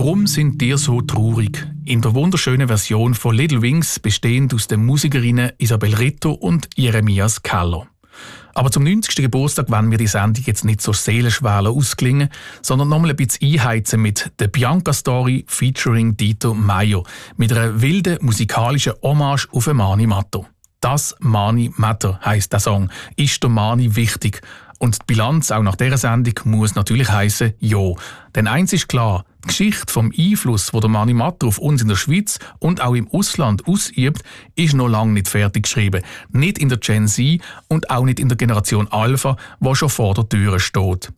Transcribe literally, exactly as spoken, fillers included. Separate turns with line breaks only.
Warum sind dir so traurig? In der wunderschönen Version von Little Wings, bestehend aus den Musikerinnen Isabel Ritto und Jeremias Keller. Aber zum neunzigsten Geburtstag wollen wir die Sendung jetzt nicht so seelenschwer ausklingen, sondern nochmal ein bisschen einheizen mit der Bianca Story featuring Dito Mayo, mit einer wilden musikalischen Hommage auf Mani Matter. Das Mani Matter heisst der Song. Ist der Mani wichtig? Und die Bilanz auch nach dieser Sendung muss natürlich heissen, ja. Denn eins ist klar, die Geschichte vom Einfluss, den der Mani Matter auf uns in der Schweiz und auch im Ausland ausübt, ist noch lange nicht fertig geschrieben. Nicht in der Gen Z und auch nicht in der Generation Alpha, die schon vor der Tür steht.